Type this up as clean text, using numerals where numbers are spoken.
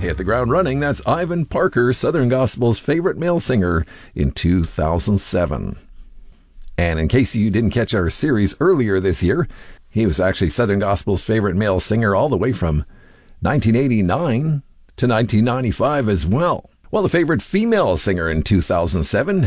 hit the ground running. That's Ivan Parker, Southern Gospel's favorite male singer, in 2007. And in case you didn't catch our series earlier this year, he was actually Southern Gospel's favorite male singer all the way from 1989 to 1995 as well. Well, the favorite female singer in 2007